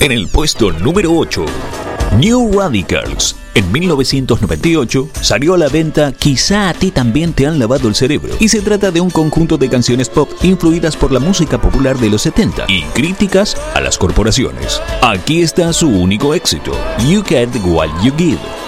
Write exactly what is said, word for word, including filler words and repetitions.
En el puesto número ocho, New Radicals. En mil novecientos noventa y ocho salió a la venta Quizá a ti también te han lavado el cerebro, y se trata de un conjunto de canciones pop influidas por la música popular de los setenta y críticas a las corporaciones. Aquí está su único éxito, You Get What You Give.